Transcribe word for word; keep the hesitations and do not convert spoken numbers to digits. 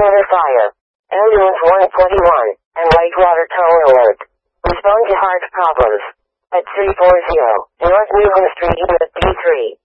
Whitewater Fire. Ambulance one forty-one, and Whitewater Tower Alert. Respond to heart problems. At three forty North Newham Street, Unit B three.